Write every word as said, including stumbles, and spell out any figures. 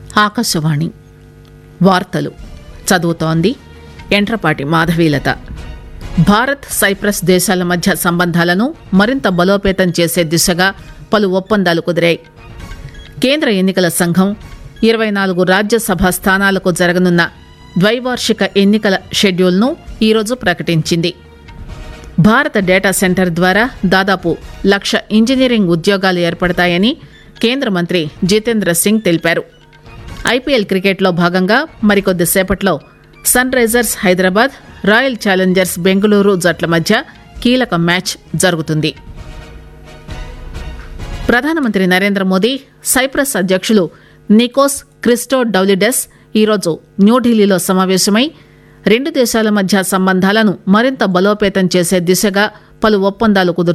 ఆకాశవాణి వార్తలు చదువుతోంది ఎంట్రపాటి మాధవీలత. భారత్ సైప్రస్ దేశాల మధ్య సంబంధాలను మరింత బలోపేతం చేసే దిశగా పలు ఒప్పందాలు కుదిరాయి. కేంద్ర ఎన్నికల సంఘం ఇరవై నాలుగు రాజ్యసభ స్థానాలకు జరగనున్న ద్వైవార్షిక ఎన్నికల షెడ్యూల్ను ఈరోజు ప్రకటించింది. భారత డేటా సెంటర్ ద్వారా దాదాపు లక్ష ఇంజనీరింగ్ ఉద్యోగాలు ఏర్పడతాయని కేంద్ర మంత్రి జితేంద్ర సింగ్ తెలిపారు. ఐపీఎల్ క్రికెట్లో భాగంగా మరికొద్ది సేపట్లో sun Risers Hyderabad, royal Challengers Bengaluru జట్ల మధ్య కీలక మ్యాచ్ జరుగుతుంది. ప్రధానమంత్రి నరేంద్ర మోదీ సైప్రస్ అధ్యక్షులు నికోస్ క్రిస్టోడౌలిడెస్ ఈరోజు న్యూఢిల్లీలో సమావేశమై రెండు దేశాల మధ్య సంబంధాలను మరింత బలోపేతం చేసే దిశగా పలు ఒప్పందాలు కుదుర్చుకున్నారు.